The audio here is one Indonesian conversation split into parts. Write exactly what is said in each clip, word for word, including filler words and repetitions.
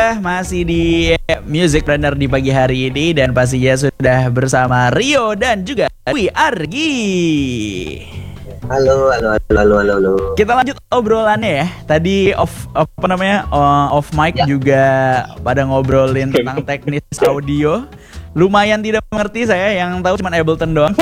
masih di Music Planner di pagi hari ini dan pastinya sudah bersama Rio dan juga Dwi Argi. Halo, halo, halo, halo, halo, halo. Kita lanjut obrolannya ya. Tadi off apa namanya uh, off mic ya. Juga pada ngobrolin tentang teknis audio. Lumayan tidak mengerti saya, yang tahu cuma Ableton doang.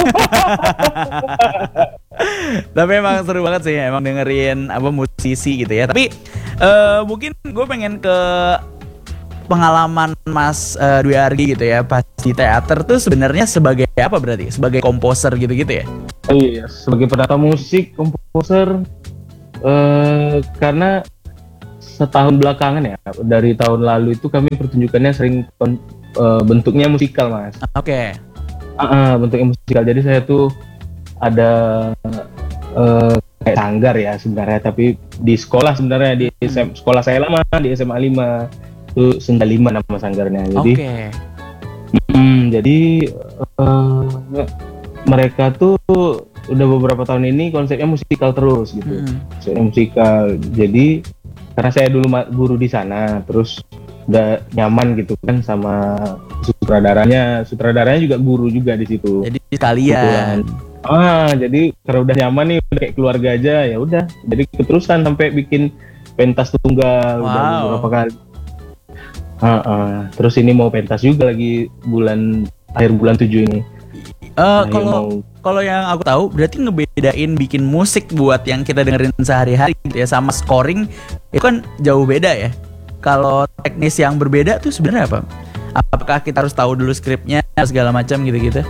Tapi emang seru banget sih, emang dengerin apa musisi gitu ya. Tapi uh, mungkin gue pengen ke pengalaman Mas uh, Dwi Argi gitu ya, pas di teater tuh sebenarnya sebagai apa berarti? Sebagai komposer gitu-gitu ya? Iya, sebagai penata musik, komposer. Uh, karena setahun belakangan ya, dari tahun lalu itu kami pertunjukannya sering kon- Uh, bentuknya musikal, Mas. Oke. Okay. Uh, uh, bentuknya musikal. Jadi saya tuh ada uh, kayak sanggar ya sebenarnya, tapi di sekolah sebenarnya di S M, sekolah saya lama di S M A lima itu Senda lima nama sanggarnya. Jadi, Oke. Okay. Mm, jadi uh, mereka tuh udah beberapa tahun ini konsepnya musikal terus gitu. Mm. Konsepnya musikal. Jadi karena saya dulu guru di sana, terus udah nyaman gitu kan sama sutradaranya, sutradaranya juga guru juga di situ. Jadi sekalian. Ah, jadi karena udah nyaman nih, udah kayak keluarga aja, ya udah. Jadi keterusan sampai bikin pentas tunggal. Wow. Udah beberapa kali. Ah, ah. Terus ini mau pentas juga lagi bulan akhir bulan tujuh ini. Uh, kalau mau... kalau yang aku tahu berarti ngebedain bikin musik buat yang kita dengerin sehari-hari gitu ya sama scoring itu kan jauh beda ya. Kalau teknis yang berbeda tuh sebenarnya apa? Apakah kita harus tahu dulu skripnya segala macam gitu-gitu?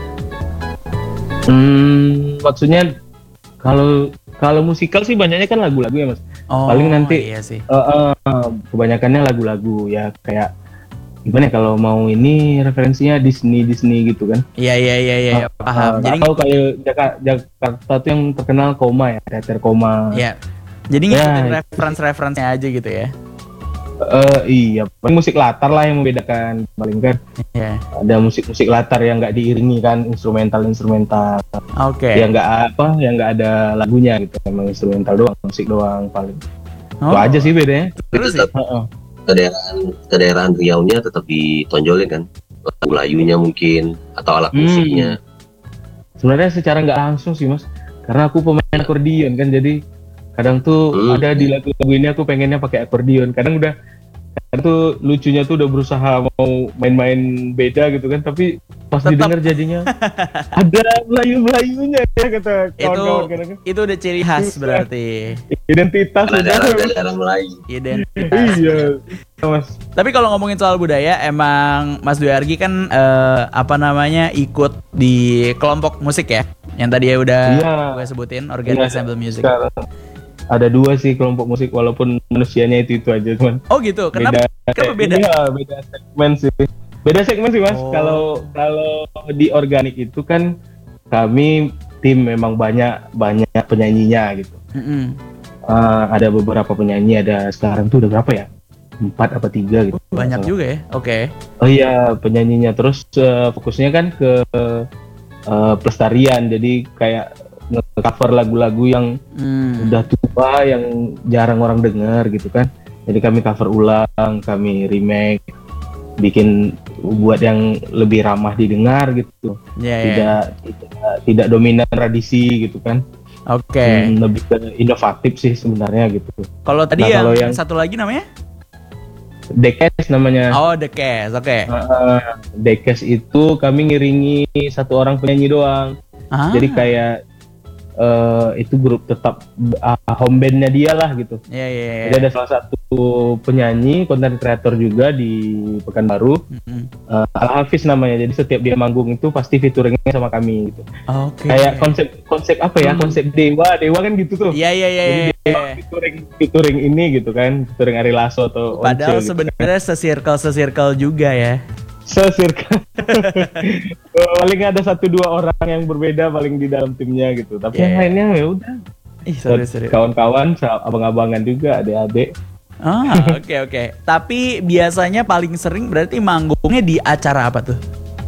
Hmm, maksudnya kalau kalau musikal sih banyaknya kan lagu-lagu ya, Mas. Oh, paling nanti iya sih. Uh, uh, kebanyakannya lagu-lagu ya, kayak gimana ya, kalau mau ini referensinya Disney Disney gitu kan? Iya iya iya iya uh, paham. Uh, Jadi atau kayak Jakarta, Jakarta tuh yang terkenal Koma ya, teater Koma. Iya. Jadi ngikutin ya, reference-referensinya aja gitu ya. Uh, iya, musik latar lah yang membedakan paling kan. Yeah. Ada musik-musik latar yang nggak diiringi kan, instrumental-instrumental. Oke. Okay. Yang nggak apa, yang nggak ada lagunya gitu, emang instrumental doang, musik doang paling. Oh. Itu aja sih bedanya. Terus tetap uh-uh. kedaerahan kedaerahan Riau-nya tetap ditonjolin kan, lagu layunya mungkin atau alat hmm. musiknya. Sebenarnya secara nggak langsung sih, Mas, karena aku pemain akordion kan, jadi kadang tuh hmm. ada di lagu-lagu ini aku pengennya pakai akordion. Kadang udah, kadang tuh lucunya tuh udah berusaha mau main-main beda gitu kan, tapi pas tetap didengar jadinya ada melayu-melayunya ya kata kawan-kawan. Kadang. Itu udah ciri khas berarti. Identitas udah. Daerah Melayu. Identitas. Iya, Mas. Tapi kalau ngomongin soal budaya, emang Mas Dwi Argi kan eh, apa namanya ikut di kelompok musik ya, yang tadi ya udah iya. gue sebutin, Organic iya. Ensemble Music. Sekarang ada dua sih kelompok musik, walaupun manusianya itu itu aja cuman. Oh gitu, kenapa? Beda, kenapa beda? Iya, beda segmen sih. Beda segmen sih, Mas. Kalau oh. kalau di organik itu kan kami tim memang banyak banyak penyanyinya gitu. Mm-hmm. Uh, ada beberapa penyanyi, ada sekarang tuh udah berapa ya? Empat apa tiga gitu. Oh, banyak juga ya. Oke. Okay. Oh iya, penyanyinya. Terus uh, fokusnya kan ke uh, pelestarian. Jadi kayak nge-cover lagu-lagu yang hmm. udah tua, yang jarang orang dengar gitu kan. Jadi kami cover ulang, kami remake, bikin buat yang lebih ramah didengar gitu. Yeah, tidak, yeah. tidak tidak dominan tradisi gitu kan. Oke. Okay. Hmm, lebih ke inovatif sih sebenarnya gitu. Kalau tadi nah, yang, yang satu lagi namanya? Dekes namanya. Oh, Dekes, oke. Okay. Uh, Dekes itu kami ngiringi satu orang penyanyi doang. Ah. Jadi kayak Uh, itu grup tetap uh, home bandnya dia lah gitu. Yeah, yeah, yeah. Jadi ada salah satu penyanyi, content creator juga di Pekanbaru, mm-hmm. uh, Al Hafiz namanya. Jadi setiap dia manggung itu pasti featuringnya sama kami gitu. Okay. Kayak konsep konsep apa ya? Hmm. Konsep Dewa, Dewa kan gitu tuh. Iya iya iya. Jadi Dewa featuring featuring ini gitu kan, featuring Ari Lasso atau padahal sebenarnya gitu. se-circle se-circle juga ya. Se-circle. Paling ada satu dua orang yang berbeda paling di dalam timnya gitu. Tapi yeah. yang lainnya ya udah. Ih, sorry, sorry. Kawan-kawan, abang-abangan juga, adik-adik. Ah, oke okay, oke. Okay. Tapi biasanya paling sering berarti manggungnya di acara apa tuh?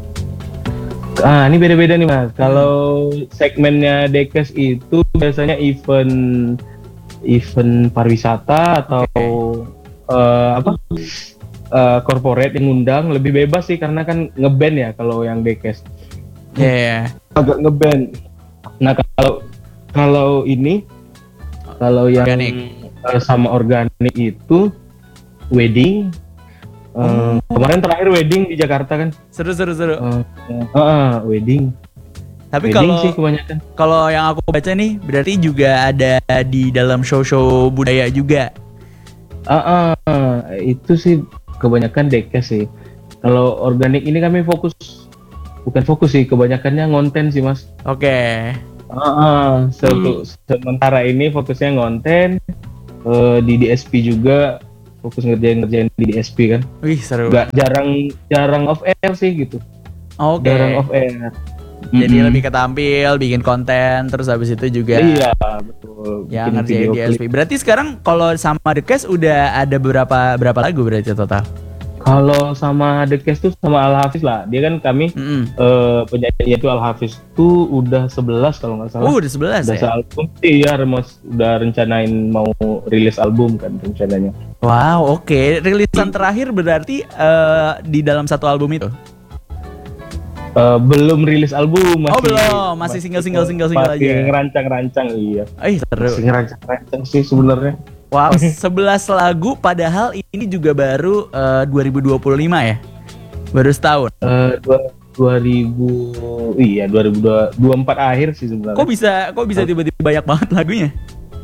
Ah, ini beda-beda nih, Mas. Kalau segmennya Dekes itu biasanya event event pariwisata atau okay. uh, apa? uh, corporate yang ngundang lebih bebas sih karena kan ngeband ya kalau yang Dekes. Iya. Yeah. Agak ngeband. Nah kalau kalau ini kalau yang uh, sama organik itu wedding. Uh, oh. Kemarin terakhir wedding di Jakarta kan. Seru seru seru. Uh, uh, uh, wedding. Tapi wedding kalau sih kebanyakan. Kalau yang aku baca nih berarti juga ada di dalam show-show budaya juga. Ah, uh, uh, itu sih kebanyakan Dekes sih. Kalau organik ini kami fokus, bukan fokus sih, kebanyakannya ngonten sih mas. Oke. Okay. Uh, uh, hmm. Sementara ini fokusnya ngonten, uh, di D S P juga fokus ngerjain-ngerjain di D S P kan. Wih seru. Gak jarang jarang off air sih gitu. Oke. Okay. Jarang off air. Jadi mm-hmm. lebih ketampil, bikin konten, terus habis itu juga iya betul. Yang ngerjain D S P. Berarti sekarang kalau sama Dekes udah ada berapa berapa lagu berarti total? Kalau sama Dekes tuh sama Al Hafiz lah. Dia kan kami mm-hmm. uh, penyanyi itu Al Hafiz tuh udah sebelas kalau nggak salah. Oh, udah sebelas udah ya? Album. Iya, Remos udah rencanain mau rilis album kan rencananya. Wow, oke. Okay. Rilisan terakhir berarti uh, di dalam satu album itu? Uh, belum rilis album masih. Oh belum, masih single single single single masih aja. Masih ngerancang-rancang iya. Eh seru. Masih ngerancang-rancang sih sebenarnya. Wow, sebelas lagu padahal ini juga baru uh, dua ribu dua puluh lima ya. Baru setahun. Uh, dua ribu iya dua ribu dua puluh empat akhir sih sebenarnya. Kok bisa kok bisa tiba-tiba banyak banget lagunya?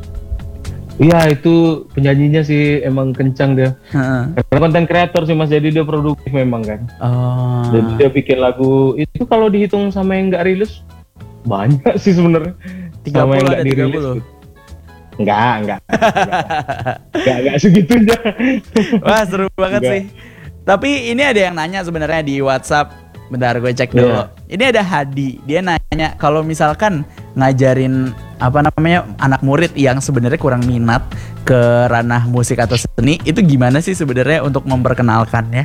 Iya itu penyanyinya sih emang kencang dia. Uh-uh. Karena konten kreator sih mas, jadi dia produktif memang kan. Oh. Jadi dia bikin lagu itu kalau dihitung sama yang nggak rilis banyak sih sebenarnya. tiga puluh sama yang ada tiga puluh. Gitu. Enggak, enggak. Enggak, enggak segitunya. Wah seru banget enggak. Sih. Tapi ini ada yang nanya sebenarnya di WhatsApp. Bentar gue cek dulu. Yeah. Ini ada Hadi. Dia nanya kalau misalkan ngajarin apa namanya anak murid yang sebenarnya kurang minat ke ranah musik atau seni, itu gimana sih sebenarnya untuk memperkenalkannya?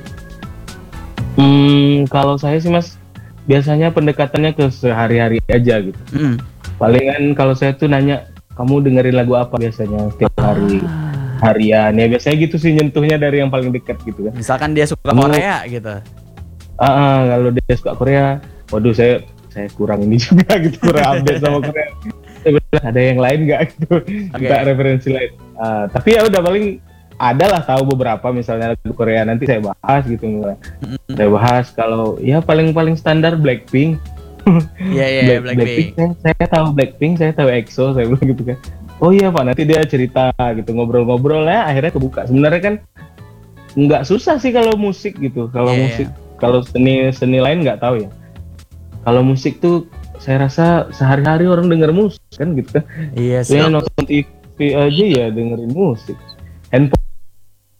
Hmm, kalau saya sih mas biasanya pendekatannya ke sehari-hari aja gitu. Mm. Palingan kalau saya tuh nanya kamu dengerin lagu apa biasanya setiap hari ah. harian ya biasanya gitu sih nyentuhnya dari yang paling dekat gitu kan. Misalkan dia suka kamu, Korea gitu. Ah, uh, kalau dia suka Korea, waduh saya saya kurang ini juga gitu, kurang update sama Korea. Ada yang lain nggak gitu, okay. Kita referensi lain. Uh, tapi ya udah paling ada lah tahu beberapa misalnya lagu Korea nanti saya bahas gitu. Mm-hmm. Saya bahas kalau ya paling paling standar Blackpink. Iya yeah, iya yeah, Black, Blackpink. Blackpink. Saya, saya tahu Blackpink, saya tahu EXO, saya bilang gitu kan. Oh iya Pak, nanti dia cerita gitu ngobrol-ngobrol ya akhirnya kebuka. Sebenarnya kan nggak susah sih kalau musik gitu. Kalau yeah, musik yeah. Kalau seni seni lain nggak tahu ya. Kalau musik tuh saya rasa sehari-hari orang denger musik kan gitu kan. Iya sih. Ya nonton T V aja ya dengerin musik. Handphone